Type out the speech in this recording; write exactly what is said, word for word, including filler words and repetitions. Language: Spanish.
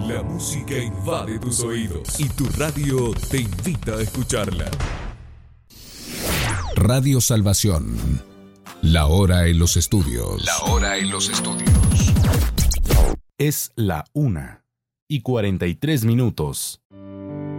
La música invade tus oídos y tu radio te invita a escucharla. Radio Salvación. La hora en los estudios. La hora en los estudios. Es la una y cuarenta y tres minutos.